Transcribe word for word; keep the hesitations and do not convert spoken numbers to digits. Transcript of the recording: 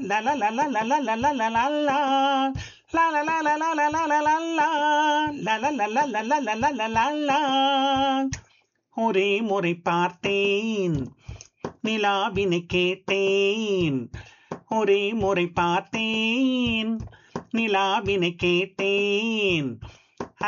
லா லா லா லா லா லா லா லா லா லா. லா லா லா லா லா லா லா லா லா லா. லா லா லா லா லா லா லா லா லா லா லா. ஒரே முறை பார்த்தேன், நிலாவினை கேட்டேன். ஒரே முறை பார்த்தேன், நிலாவினை கேட்டேன்.